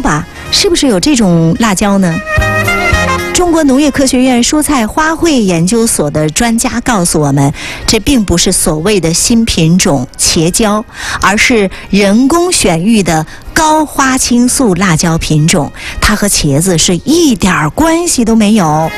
法，是不是有这种辣椒呢？中国农业科学院蔬菜花卉研究所的专家告诉我们，这并不是所谓的新品种茄椒，而是人工选育的高花青素辣椒品种，它和茄子是一点关系都没有。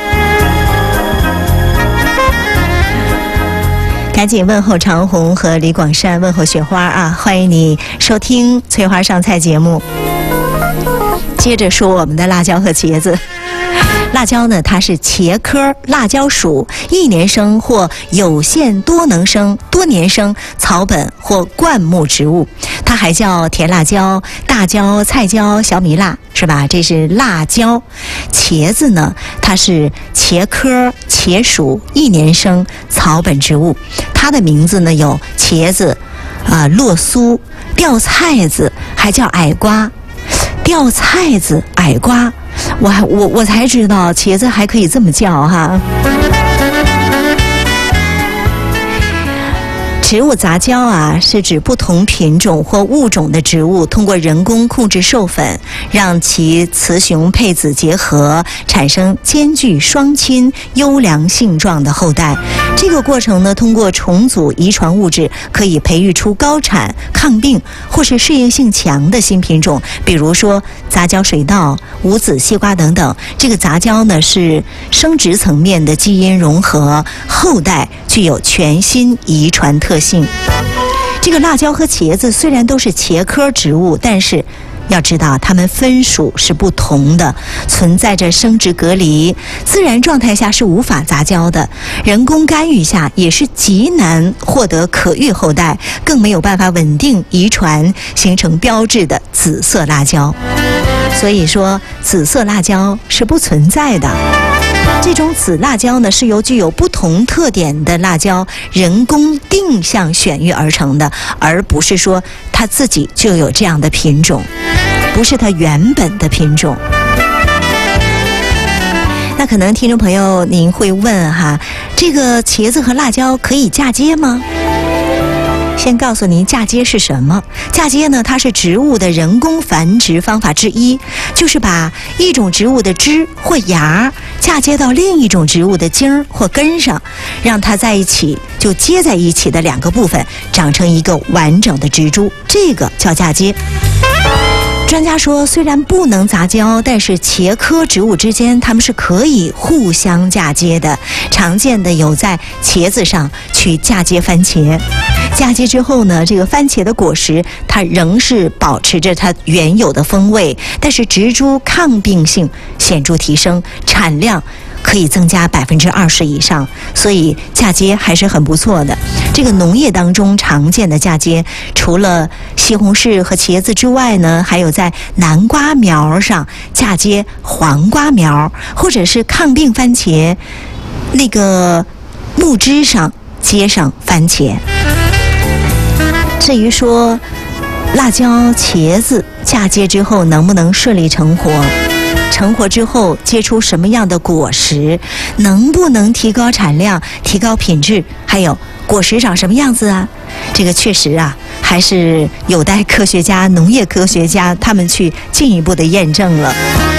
赶紧问候长虹和李广山，问候雪花啊！欢迎你收听翠花上菜节目。接着说我们的辣椒和茄子。辣椒呢，它是茄科辣椒属一年生或有限多年生草本或灌木植物。它还叫甜辣椒、大椒、菜椒、小米辣，是吧？这是辣椒。茄子呢，它是茄科茄属一年生草本植物。它的名字呢有茄子、洛苏、吊菜子，还叫矮瓜。吊菜子、矮瓜。我才知道茄子还可以这么叫哈。植物杂交啊，是指不同品种或物种的植物通过人工控制授粉，让其雌雄配子结合，产生兼具双亲、优良性状的后代。这个过程呢，通过重组遗传物质，可以培育出高产、抗病或是适应性强的新品种，比如说杂交水稻、无籽西瓜等等。这个杂交呢，是生殖层面的基因融合，后代具有全新遗传特性。这个辣椒和茄子虽然都是茄科植物，但是要知道它们分属是不同的，存在着生殖隔离，自然状态下是无法杂交的，人工干预下也是极难获得可育后代，更没有办法稳定遗传形成标志的紫色辣椒。所以说紫色辣椒是不存在的。这种紫辣椒呢，是由具有不同特点的辣椒人工定向选育而成的，而不是说它自己就有这样的品种，不是它原本的品种。那可能听众朋友您会问哈，这个茄子和辣椒可以嫁接吗？先告诉您嫁接是什么。嫁接呢，它是植物的人工繁殖方法之一，就是把一种植物的枝或芽嫁接到另一种植物的茎或根上，让它在一起就接在一起的两个部分长成一个完整的植株，这个叫嫁接。专家说，虽然不能杂交，但是茄科植物之间它们是可以互相嫁接的。常见的有在茄子上去嫁接番茄，嫁接之后呢，这个番茄的果实它仍是保持着它原有的风味，但是植株抗病性显著提升，产量可以增加20%以上，所以嫁接还是很不错的。这个农业当中常见的嫁接，除了西红柿和茄子之外呢，还有在南瓜苗上嫁接黄瓜苗，或者是抗病番茄那个木枝上接上番茄。至于说辣椒、茄子嫁接之后能不能顺利成活，成活之后结出什么样的果实，能不能提高产量、提高品质，还有果实长什么样子啊，这个确实啊还是有待科学家、农业科学家他们去进一步的验证了。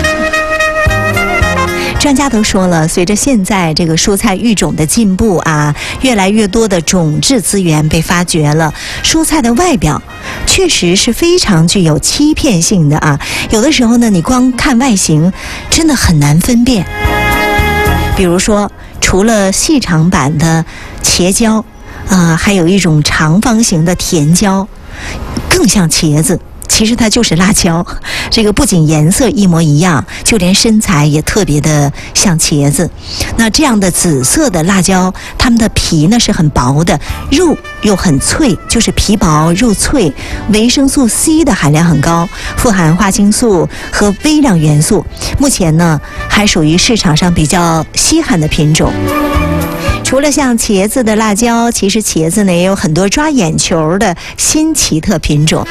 专家都说了，随着现在这个蔬菜育种的进步啊，越来越多的种质资源被发掘了，蔬菜的外表确实是非常具有欺骗性的啊。有的时候呢，你光看外形真的很难分辨。比如说，除了细长版的茄椒，还有一种长方形的甜椒，更像茄子。其实它就是辣椒，这个不仅颜色一模一样，就连身材也特别的像茄子。那这样的紫色的辣椒，它们的皮呢是很薄的，肉又很脆，就是皮薄肉脆，维生素 C 的含量很高，富含花青素和微量元素。目前呢还属于市场上比较稀罕的品种。除了像茄子的辣椒，其实茄子呢也有很多抓眼球的新奇特品种。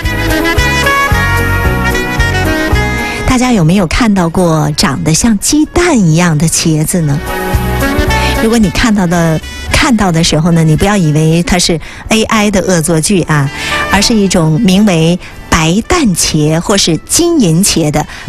大家有没有看到过长得像鸡蛋一样的茄子呢？如果你看到的时候呢，你不要以为它是 AI 的恶作剧啊，而是一种名为白蛋茄或是金银茄的